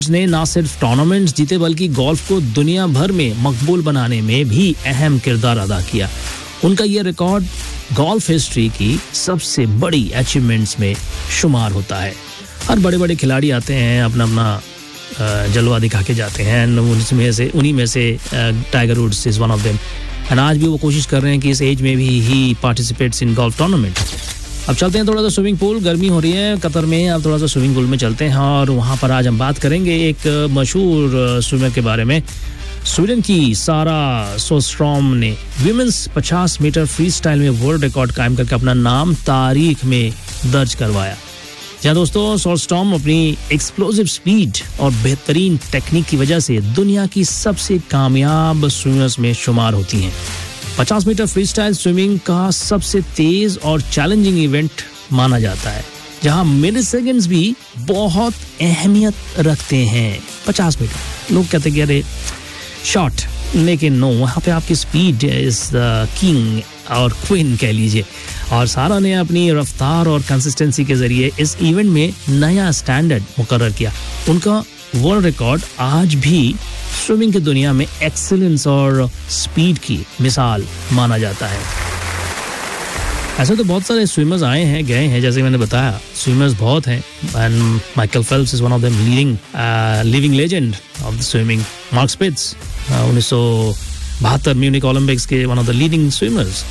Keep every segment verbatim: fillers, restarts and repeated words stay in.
ने ना सिर्फ टूर्नामेंट्स जीते बल्कि गोल्फ को दुनिया भर में मकबूल बनाने में भी अहम किरदार अदा किया। उनका ये रिकॉर्ड गोल्फ हिस्ट्री की सबसे बड़ी अचीवमेंट्स में शुमार होता है। हर बड़े बड़े खिलाड़ी आते हैं, अपना अपना जलवा दिखा के जाते हैं, उनमें से उन्हीं में से tiger woods is one of them. And आज भी वो कोशिश कर रहे हैं कि इस एज में भी ही पार्टिसिपेट्स इन गोल्फ टूर्नामेंट। अब चलते हैं थोड़ा सा स्विमिंग पूल, गर्मी हो रही है कतर में, अब थोड़ा सा स्विमिंग पूल में चलते हैं और वहाँ पर आज हम बात करेंगे एक मशहूर स्विमर के बारे में। स्वीडन की सारा सोस्ट्रॉम ने विमेंस पचास मीटर फ्री स्टाइल में वर्ल्ड रिकॉर्ड कायम करके अपना नाम तारीख में दर्ज करवाया। जहाँ दोस्तों सोस्ट्रॉम अपनी एक्सप्लोसिव स्पीड और बेहतरीन टेक्निक की वजह से दुनिया की सबसे कामयाब स्विमर्स में शुमार होती हैं। पचास मीटर फ्री स्टाइल स्विमिंग का सबसे तेज और चैलेंजिंग इवेंट माना जाता है, जहां मिली सेकेंड्स भी बहुत अहमियत रखते हैं। पचास मीटर लोग कहते हैं अरे शॉर्ट, लेकिन नो, वहाँ पे आपकी स्पीड इज द किंग और क्वीन कह लीजिए। और सारा ने अपनी रफ्तार और कंसिस्टेंसी के जरिए इस इवेंट में नया स्टैंडर्ड मुकर्रर किया। उनका वर्ल्ड रिकॉर्ड आज भी स्विमिंग की दुनिया में एक्सीलेंस और स्पीड की मिसाल माना जाता है। ऐसे तो बहुत सारे स्विमर्स आए हैं गए हैं, जैसे मैंने बताया स्विमर्स बहुत हैं। And Michael Phelps is one of them, leading living legend of the swimming. Mark Spitz उन्नीस सौ बहत्तर म्यूनिक ओलंपिक्स के one of the leading swimmers.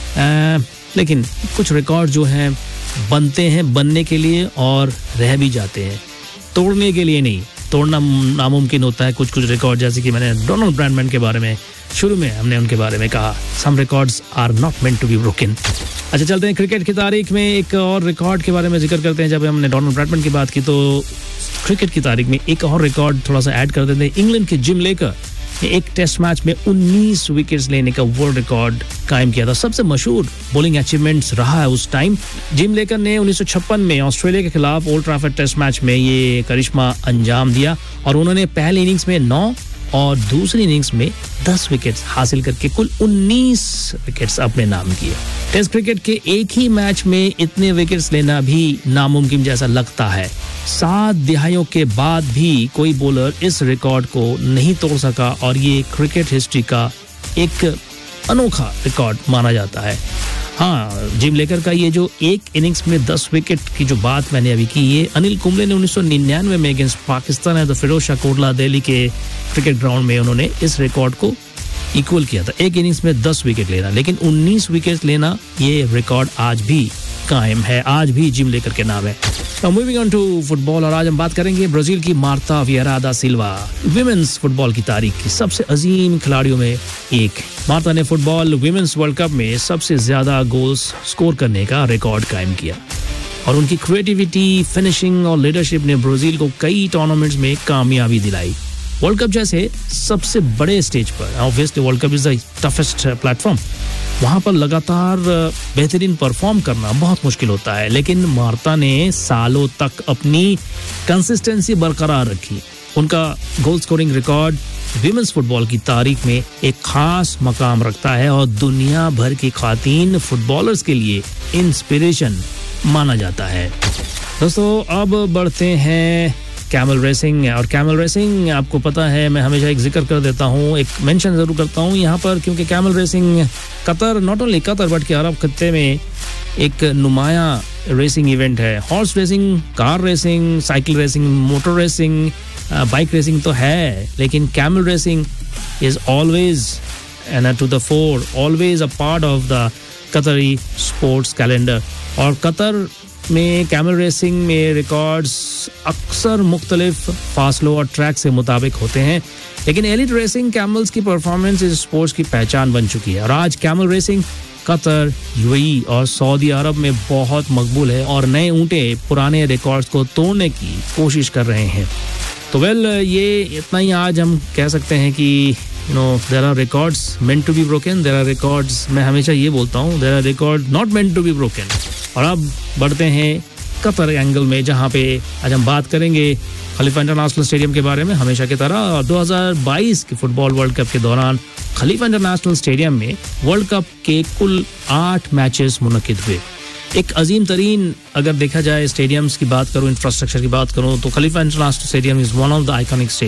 लेकिन कुछ रिकॉर्ड जो हैं बनते हैं बनने के लिए और रह भी जाते हैं, तोड़ने के लिए नहीं। तोड़ना नामुमकिन होता है कुछ कुछ रिकॉर्ड, जैसे कि मैंने डोनाल्ड ब्रैडमैन के बारे में शुरू में हमने उनके बारे में कहा, सम records are not meant to be broken. अच्छा चलते हैं क्रिकेट की तारीख में एक और रिकॉर्ड के बारे में जिक्र करते हैं। जब हमने डोनाल्ड ब्रैडमैन की बात की तो क्रिकेट की तारीख में एक और रिकॉर्ड थोड़ा सा ऐड कर देते हैं। इंग्लैंड के जिम लेकर एक टेस्ट मैच में उन्नीस विकेट्स लेने का वर्ल्ड रिकॉर्ड कायम किया था। सबसे मशहूर बॉलिंग अचीवमेंट्स रहा है उस टाइम। जिम लेकर ने उन्नीस सौ छप्पन में ऑस्ट्रेलिया के खिलाफ ओल्ड ट्रैफर्ड टेस्ट मैच में ये करिश्मा अंजाम दिया और उन्होंने पहली इनिंग्स में नौ और दूसरी इनिंग्स में दस विकेट्स हासिल करके कुल उन्नीस विकेट्स अपने नाम किए। टेस्ट क्रिकेट के एक ही मैच में इतने विकेट्स लेना भी नामुमकिन जैसा लगता है। सात दिहाइयों के बाद भी कोई बॉलर इस रिकॉर्ड को नहीं तोड़ सका और ये क्रिकेट हिस्ट्री का एक अनोखा रिकॉर्ड माना जाता है। हाँ, जिम लेकर का ये जो एक इनिंग्स में दस विकेट की जो बात मैंने अभी की, ये अनिल कुंबले ने उन्नीस सौ निन्यानवे में अगेंस्ट पाकिस्तान है तो फिरोज शाह कोटला दिल्ली के क्रिकेट ग्राउंड में उन्होंने इस रिकॉर्ड को इक्वल किया था। एक इनिंग्स में दस विकेट लेना, लेकिन उन्नीस विकेट लेना ये रिकॉर्ड आज भी कायम है, आज भी जिम लेकर के नाम है। मूविंग ऑन टू फुटबॉल, और आज हम बात करेंगे ब्राजील की मार्ता विएरा दा सिल्वा, विमेंस फुटबॉल की तारीख की सबसे अजीम खिलाड़ियों में एक। मार्ता ने फुटबॉल विमेंस वर्ल्ड कप में सबसे ज्यादा गोल्स स्कोर करने का रिकॉर्ड कायम किया और उनकी क्रिएटिविटी, फिनिशिंग और लीडरशिप ने ब्राजील को कई टूर्नामेंट्स में कामयाबी दिलाई। वर्ल्ड कप जैसे सबसे बड़े स्टेज पर, obviously world cup is the toughest platform, वहां पर लगातार बेहतरीन परफॉर्म करना बहुत मुश्किल होता है, लेकिन मार्ता ने सालों तक अपनी कंसिस्टेंसी बरकरार रखी। उनका goal scoring record women's football की तारीख में एक खास मकाम रखता है और दुनिया भर की खातीन फुटबॉलर्स के लिए इंस्पिरेशन माना जाता है। दोस्तों अब बढ़ते हैं कैमल रेसिंग, और कैमल रेसिंग आपको पता है मैं हमेशा एक जिक्र कर देता हूँ, एक मेंशन जरूर करता हूँ यहाँ पर, क्योंकि camel racing Qatar, not only Qatar but के अरब खत्ते में एक नुमाया रेसिंग इवेंट है। Horse racing, car racing, cycle racing, motor racing, bike racing तो है, लेकिन camel racing is always and to the four, always a part of the कतरी sports calendar. और कतर में कैमल रेसिंग में रिकॉर्ड्स अक्सर मुख्तलिफ फासलों और ट्रैक से मुताबिक होते हैं, लेकिन एलिट रेसिंग कैमल्स की परफॉर्मेंस इस स्पोर्ट्स की पहचान बन चुकी है और आज कैमल रेसिंग कतर, यूएई और सऊदी अरब में बहुत मकबूल है और नए ऊंटे पुराने रिकॉर्ड्स को तोड़ने की कोशिश कर रहे हैं। तो वेल ये इतना ही आज हम कह सकते हैं कि you know there are records meant to be broken, there are records, मैं हमेशा ये बोलता हूँ, there are record not meant to be broken. और अब बढ़ते हैं कतर एंगल में, जहाँ पे आज हम बात करेंगे खलीफा इंटरनेशनल स्टेडियम के बारे में। हमेशा की तरह दो हज़ार बाईस के फुटबॉल वर्ल्ड कप के दौरान खलीफा इंटरनेशनल स्टेडियम में वर्ल्ड कप के कुल आठ मैचेस मुनक्किद हुए। एक अजीम तरीन, अगर देखा जाए स्टेडियम्स की बात करूं, इंफ्रास्ट्रक्चर की बात करूं, तो खलीफा international stadium is one of the iconic stadium.